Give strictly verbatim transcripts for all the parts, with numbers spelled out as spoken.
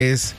es...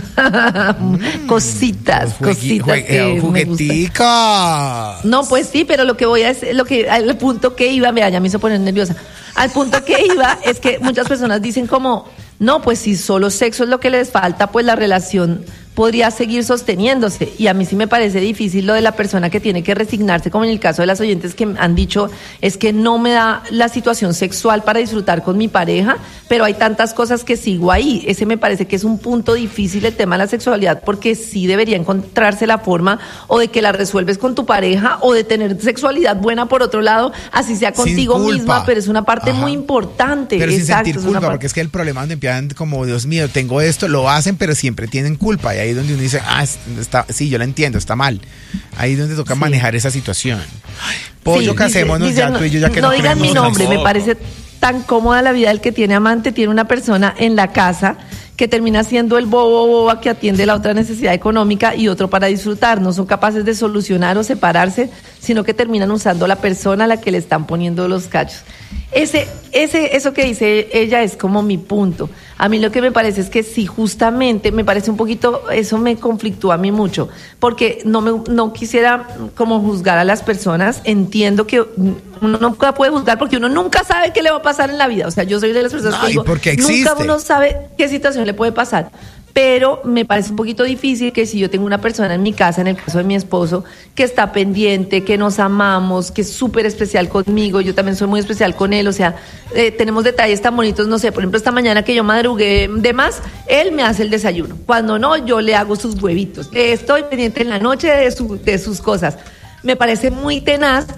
mm, cositas, juegui, cositas. Jueg, que jugueticas. No, pues sí, pero lo que voy a es lo que al punto que iba, mira, ya me hizo poner nerviosa. Al punto que iba es que muchas personas dicen como, no, pues si solo sexo es lo que les falta, pues la relación podría seguir sosteniéndose. Y a mí sí me parece difícil lo de la persona que tiene que resignarse, como en el caso de las oyentes que han dicho, es que no me da la situación sexual para disfrutar con mi pareja, pero hay tantas cosas que sigo ahí. Ese me parece que es un punto difícil el tema de la sexualidad, porque sí debería encontrarse la forma o de que la resuelves con tu pareja o de tener sexualidad buena por otro lado, así sea contigo misma, pero es una parte Ajá. muy importante. Pero Exacto, sin sentir culpa, porque es que el problema donde empiezan como, Dios mío, tengo esto, lo hacen, pero siempre tienen culpa. Y ahí donde uno dice, ah, está, sí, yo la entiendo, está mal. Ahí es donde toca sí. manejar esa situación. Ay, pollo, sí, casémonos dice, ya dice, tú y yo, ya que no no digan mi nombre, no. Me parece tan cómoda la vida del que tiene amante, tiene una persona en la casa que termina siendo el bobo boba que atiende la otra necesidad económica y otro para disfrutar. No son capaces de solucionar o separarse, sino que terminan usando la persona a la que le están poniendo los cachos. Ese, ese, eso que dice ella es como mi punto. A mí lo que me parece es que sí, justamente me parece un poquito, eso me conflictúa a mí mucho, porque no me, no quisiera como juzgar a las personas. Entiendo que uno nunca puede juzgar porque uno nunca sabe qué le va a pasar en la vida. O sea, yo soy de las personas no, que digo, nunca uno sabe qué situación le puede pasar. Pero me parece un poquito difícil que si yo tengo una persona en mi casa, en el caso de mi esposo, que está pendiente, que nos amamos, que es súper especial conmigo, yo también soy muy especial con él, o sea, eh, tenemos detalles tan bonitos, no sé, por ejemplo, esta mañana que yo madrugué de más, él me hace el desayuno, cuando no, yo le hago sus huevitos, eh, estoy pendiente en la noche de, su, de sus cosas. Me parece muy tenaz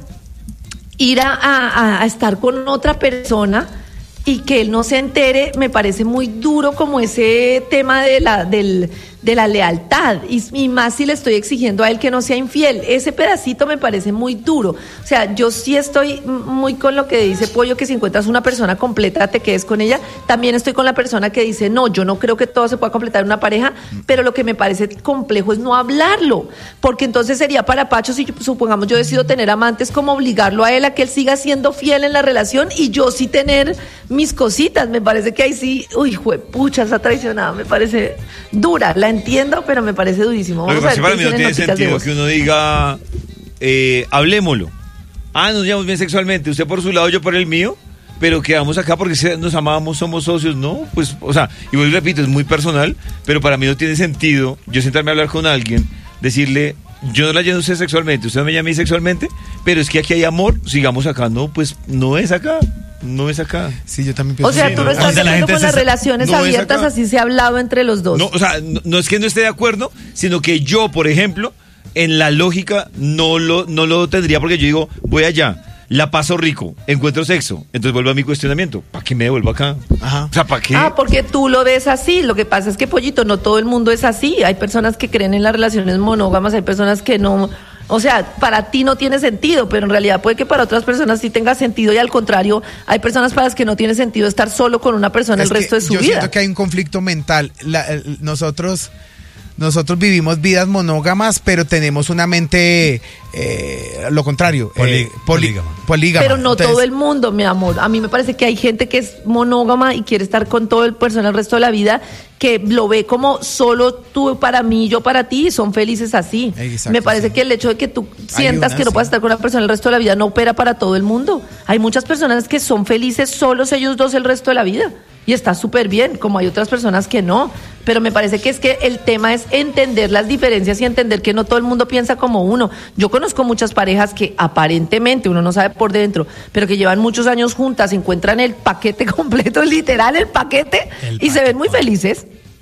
ir a, a, a estar con otra persona y que él no se entere. Me parece muy duro como ese tema de la del de la lealtad, y, y más si le estoy exigiendo a él que no sea infiel. Ese pedacito me parece muy duro. O sea, yo sí estoy muy con lo que dice Pollo, que si encuentras una persona completa te quedes con ella. También estoy con la persona que dice, no, yo no creo que todo se pueda completar en una pareja, pero lo que me parece complejo es no hablarlo, porque entonces sería para Pacho, si supongamos yo decido tener amantes, como obligarlo a él a que él siga siendo fiel en la relación y yo sí tener mis cositas. Me parece que ahí sí, uy, juepucha, esa traicionada me parece dura. La entiendo, pero me parece durísimo. Vamos Lo que pasa para mí no tiene sentido que uno diga, eh, hablémoslo. Ah, nos llevamos bien sexualmente, usted por su lado, yo por el mío, pero quedamos acá porque nos amamos, somos socios. No, pues, o sea, y vuelvo y repito, es muy personal, pero para mí no tiene sentido yo sentarme a hablar con alguien, decirle, yo no la lleno a usted sexualmente, usted no me llama a mí sexualmente, pero es que aquí hay amor, sigamos acá. No, pues no es acá. No es acá. Sí, yo también pienso. O sea, tú no estás de acuerdo con las relaciones no abiertas, así se ha hablado entre los dos. No, o sea, no, no es que no esté de acuerdo, sino que yo, por ejemplo, en la lógica no lo, no lo tendría, porque yo digo, voy allá, la paso rico, encuentro sexo, entonces vuelvo a mi cuestionamiento. ¿Para qué me devuelvo acá? Ajá. O sea, ¿para qué? Ah, porque tú lo ves así. Lo que pasa es que, Pollito, no todo el mundo es así. Hay personas que creen en las relaciones monógamas, hay personas que no. O sea, para ti no tiene sentido, pero en realidad puede que para otras personas sí tenga sentido, y al contrario, hay personas para las que no tiene sentido estar solo con una persona es el resto de su yo vida. Yo siento que hay un conflicto mental. La, el, nosotros... Nosotros vivimos vidas monógamas, pero tenemos una mente, eh, lo contrario, Poli, eh, poli, polígama. polígama. Pero no Entonces, todo el mundo, mi amor. A mí me parece que hay gente que es monógama y quiere estar con todo el persona el resto de la vida, que lo ve como solo tú para mí, yo para ti, y son felices así. Exacto, me parece sí. que el hecho de que tú sientas una, que no sí. puedes estar con una persona el resto de la vida no opera para todo el mundo. Hay muchas personas que son felices solos ellos dos el resto de la vida. Y está súper bien, como hay otras personas que no. Pero me parece que es que el tema es entender las diferencias y entender que no todo el mundo piensa como uno. Yo conozco muchas parejas que aparentemente, uno no sabe por dentro, pero que llevan muchos años juntas, encuentran el paquete completo, literal el paquete, el y paquete. se ven muy felices.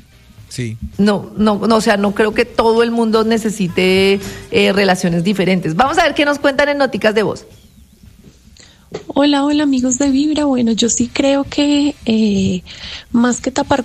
Sí. No, no, no, o sea, no creo que todo el mundo necesite eh, relaciones diferentes. Vamos a ver qué nos cuentan en Noticas de Voz. Hola, hola amigos de Vibra. Bueno, yo sí creo que eh, más que tapar